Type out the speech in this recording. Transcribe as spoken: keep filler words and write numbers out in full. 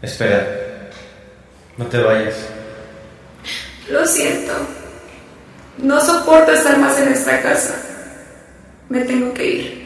Espera, no te vayas. Lo siento. No soporto estar más en esta casa. Me tengo que ir.